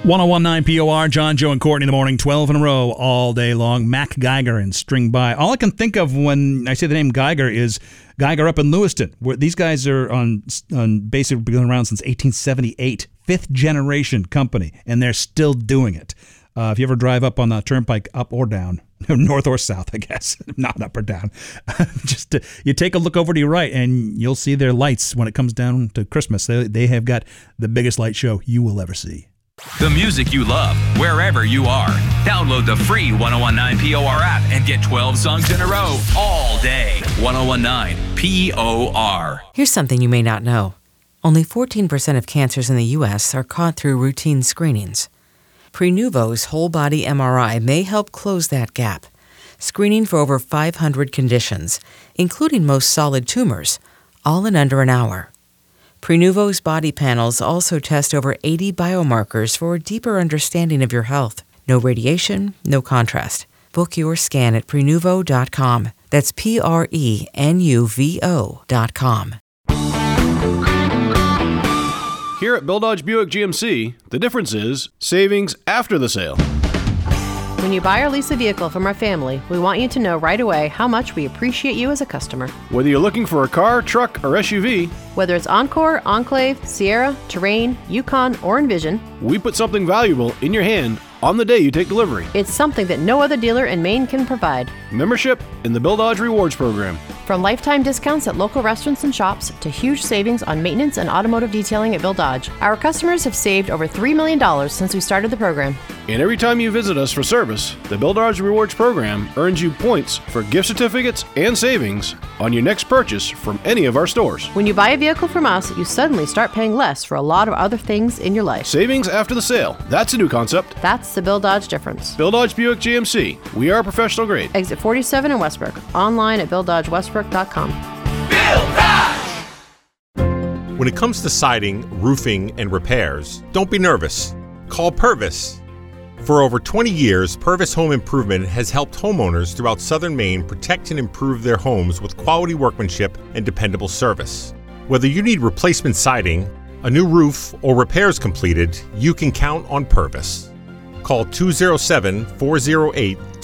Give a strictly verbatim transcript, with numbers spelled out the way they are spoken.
one oh one point nine P O R, John, Joe, and Courtney in the morning, twelve in a row, all day long. Mac Geiger and String By. All I can think of when I say the name Geiger is Geiger up in Lewiston, where these guys are on, on basically been around since eighteen seventy-eight, fifth generation company, and they're still doing it. Uh, if you ever drive up on the turnpike, up or down, north or south, I guess, not up or down, just to, you take a look over to your right, and you'll see their lights when it comes down to Christmas. They, they have got the biggest light show you will ever see. The music you love, wherever you are. Download the free one oh one point nine P O R app and get twelve songs in a row all day. one oh one point nine P O R. Here's something you may not know. Only fourteen percent of cancers in the U S are caught through routine screenings. Prenuvo's whole-body M R I may help close that gap, screening for over five hundred conditions, including most solid tumors, all in under an hour. Prenuvo's body panels also test over eighty biomarkers for a deeper understanding of your health. No radiation, no contrast. Book your scan at Prenuvo dot com. That's P R E N U V O dot com. Here at Bill Dodge Buick G M C, the difference is savings after the sale. When you buy or lease a vehicle from our family, we want you to know right away how much we appreciate you as a customer. Whether you're looking for a car, truck, or S U V, whether it's Encore, Enclave, Sierra, Terrain, Yukon, or Envision, we put something valuable in your hand on the day you take delivery. It's something that no other dealer in Maine can provide. Membership in the Bill Dodge Rewards Program. From lifetime discounts at local restaurants and shops to huge savings on maintenance and automotive detailing at Bill Dodge, our customers have saved over three million dollars since we started the program. And every time you visit us for service, the Bill Dodge Rewards Program earns you points for gift certificates and savings on your next purchase from any of our stores. When you buy a vehicle from us, you suddenly start paying less for a lot of other things in your life. Savings after the sale. That's a new concept. That's the Bill Dodge difference. Bill Dodge Buick G M C. We are professional grade. Exit forty-seven in Westbrook. Online at Bill Dodge Westbrook dot com. Bill Dodge! When it comes to siding, roofing, and repairs, don't be nervous. Call Purvis. For over twenty years, Purvis Home Improvement has helped homeowners throughout southern Maine protect and improve their homes with quality workmanship and dependable service. Whether you need replacement siding, a new roof, or repairs completed, you can count on Purvis. Call two oh seven, four oh eight,